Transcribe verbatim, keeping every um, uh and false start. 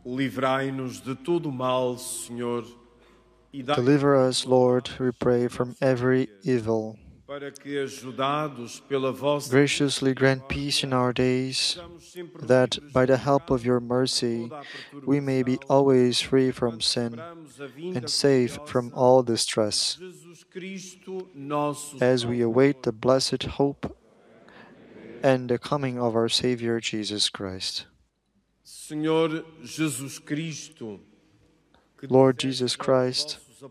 Livrai-nos de todo mal, Senhor, e dai Deliver us, Lord, we pray, from every evil. para que, ajudados pela vossa Graciously grant peace in our days, that, by the help of your mercy, we may be always free from sin and safe from all distress, Jesus Cristo, nosso as we await the blessed hope and the coming of our Savior Jesus Christ. Senhor Jesus Cristo, que Lord disseste Jesus aos Christ,